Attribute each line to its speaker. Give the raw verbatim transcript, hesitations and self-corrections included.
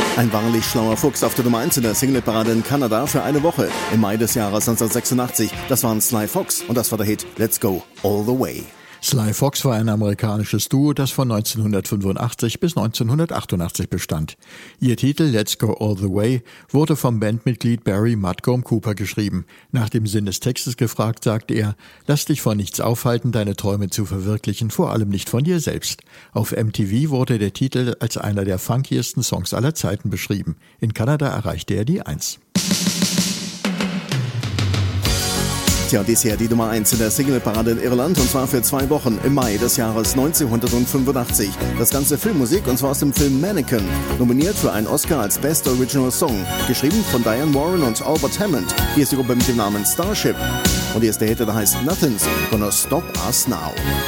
Speaker 1: Ein wahrlich schlauer Fuchs auf der Nummer eins in der Singleparade in Kanada für eine Woche im Mai des Jahres neunzehnhundertsechsundachtzig. Das waren Sly Fox und das war der Hit Let's Go All the Way.
Speaker 2: Sly Fox war ein amerikanisches Duo, das von neunzehnhundertfünfundachtzig bis neunzehnhundertachtundachtzig bestand. Ihr Titel Let's Go All the Way wurde vom Bandmitglied Barry Mudgomb Cooper geschrieben. Nach dem Sinn des Textes gefragt, sagte er: Lass dich von nichts aufhalten, deine Träume zu verwirklichen, vor allem nicht von dir selbst. Auf M T V wurde der Titel als einer der funkiesten Songs aller Zeiten beschrieben. In Kanada erreichte er die Eins.
Speaker 1: Tja, dies hier die Nummer eins in der Singleparade in Irland und zwar für zwei Wochen im Mai des Jahres neunzehnhundertfünfundachtzig. Das ganze Filmmusik und zwar aus dem Film Mannequin, nominiert für einen Oscar als Best Original Song, geschrieben von Diane Warren und Albert Hammond. Hier ist die Gruppe mit dem Namen Starship und hier ist der Hit, der heißt Nothing's Gonna Stop Us Now.